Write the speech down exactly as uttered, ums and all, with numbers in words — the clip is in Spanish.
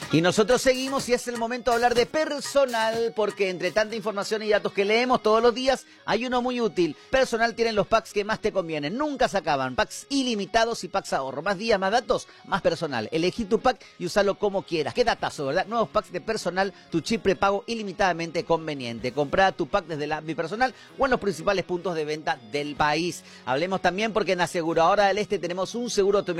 Y nosotros seguimos y es el momento de hablar de Personal, porque entre tanta información y datos que leemos todos los días, hay uno muy útil. Personal tiene los packs que más te convienen, nunca se acaban. Packs ilimitados y packs ahorro. Más días, más datos, más Personal. Elegí tu pack y usalo como quieras. Qué datazo, ¿verdad? Nuevos packs de Personal, tu chip prepago ilimitadamente conveniente. Comprá tu pack desde la app Mi Personal o en los principales puntos de venta del país. Hablemos también porque en Aseguradora del Este tenemos un seguro